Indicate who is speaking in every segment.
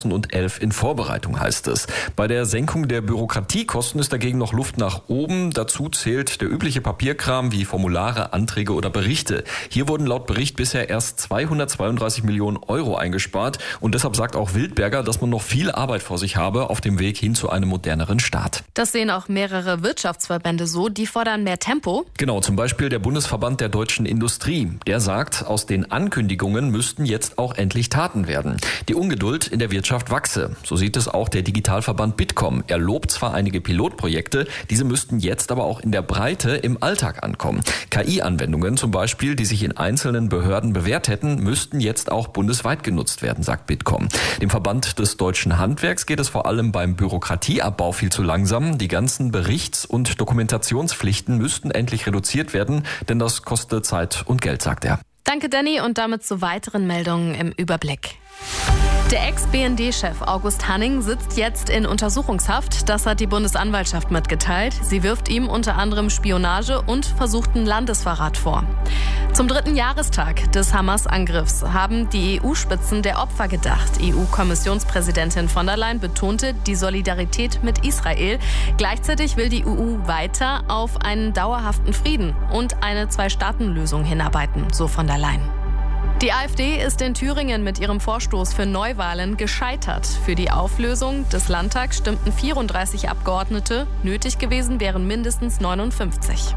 Speaker 1: 2011 in Vorbereitung, heißt es. Bei der Senkung der Bürokratiekosten ist dagegen noch Luft nach oben. Dazu zählt der übliche Papierkram wie Formulare, Anträge oder Berichte. Hier wurden laut Bericht bisher erst 232 Millionen Euro eingespart. Und deshalb sagt auch Wildberger, dass man noch viel Arbeit vor sich habe auf dem Weg hin zu einem moderneren Staat.
Speaker 2: Das sehen auch mehrere Wirtschaftsverbände so. Die fordern mehr Tempo.
Speaker 1: Genau, zum Beispiel der Bundesverband der deutschen Industrie. Der sagt, aus den Ankündigungen müssten jetzt auch endlich Taten werden. Die Ungeduld in der Wirtschaft wachse. So sieht es auch der Digitalverband Bitkom. Er lobt zwar einige Pilotprojekte, diese müssten jetzt aber auch in der Breite im Alltag ankommen. KI-Anwendungen zum Beispiel, die sich in einzelnen Behörden bewährt hätten, müssten jetzt auch bundesweit genutzt werden, sagt Bitkom. Dem Verband des deutschen Handwerks geht es vor allem beim Bürokratieabbau viel zu langsam. Die ganzen Berichts- und Dokumentationspflichten müssten endlich reduziert werden, denn das kostet Zeit und Geld, sagt er.
Speaker 2: Danke, Danny, und damit zu weiteren Meldungen im Überblick. Der Ex-BND-Chef August Hanning sitzt jetzt in Untersuchungshaft. Das hat die Bundesanwaltschaft mitgeteilt. Sie wirft ihm unter anderem Spionage und versuchten Landesverrat vor. Zum 3. Jahrestag des Hamas-Angriffs haben die EU-Spitzen der Opfer gedacht. EU-Kommissionspräsidentin von der Leyen betonte die Solidarität mit Israel. Gleichzeitig will die EU weiter auf einen dauerhaften Frieden und eine Zwei-Staaten-Lösung hinarbeiten, so von der Leyen. Die AfD ist in Thüringen mit ihrem Vorstoß für Neuwahlen gescheitert. Für die Auflösung des Landtags stimmten 34 Abgeordnete. Nötig gewesen wären mindestens 59.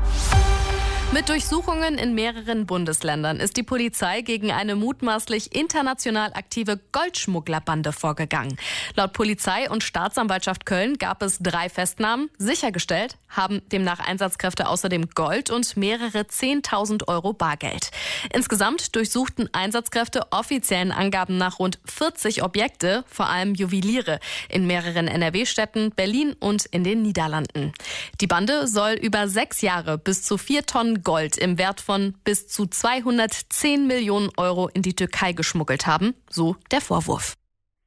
Speaker 2: Mit Durchsuchungen in mehreren Bundesländern ist die Polizei gegen eine mutmaßlich international aktive Goldschmugglerbande vorgegangen. Laut Polizei und Staatsanwaltschaft Köln gab es 3 Festnahmen. Sichergestellt haben demnach Einsatzkräfte außerdem Gold und mehrere 10.000 Euro Bargeld. Insgesamt durchsuchten Einsatzkräfte offiziellen Angaben nach rund 40 Objekte, vor allem Juweliere, in mehreren NRW-Städten, Berlin und in den Niederlanden. Die Bande soll über 6 Jahre bis zu 4 Tonnen Gold im Wert von bis zu 210 Millionen Euro in die Türkei geschmuggelt haben, so der Vorwurf.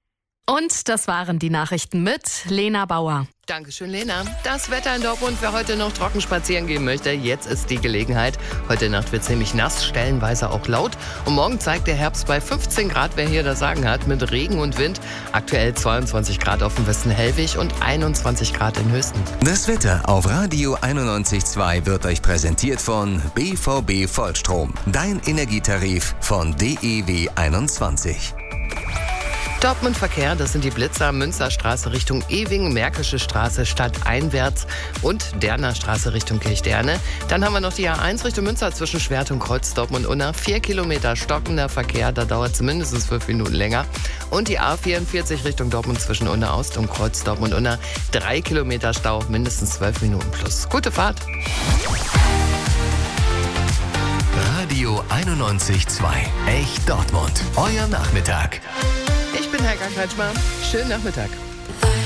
Speaker 2: Und das waren die Nachrichten mit Lena Bauer.
Speaker 3: Dankeschön, Lena. Das Wetter in Dortmund, wer heute noch trocken spazieren gehen möchte, jetzt ist die Gelegenheit. Heute Nacht wird ziemlich nass, stellenweise auch laut. Und morgen zeigt der Herbst bei 15 Grad, wer hier das Sagen hat, mit Regen und Wind. Aktuell 22 Grad auf dem Westen-Hellwig und 21 Grad in Höchsten.
Speaker 4: Das Wetter auf Radio 91.2 wird euch präsentiert von BVB Vollstrom. Dein Energietarif von DEW 21.
Speaker 3: Dortmund-Verkehr, das sind die Blitzer, Münsterstraße Richtung Ewing, Märkische Straße stadteinwärts und Derner Straße Richtung Kirchderne. Dann haben wir noch die A1 Richtung Münster zwischen Schwert und Kreuz Dortmund-Unna. 4 Kilometer stockender Verkehr, da dauert es mindestens 5 Minuten länger. Und die A44 Richtung Dortmund zwischen Unna-Ost und Kreuz Dortmund-Unna. 3 Kilometer Stau, mindestens 12 Minuten plus. Gute Fahrt!
Speaker 4: Radio 91.2. Echt Dortmund. Euer Nachmittag.
Speaker 3: Ich bin Helga Kretschmer. Schönen Nachmittag.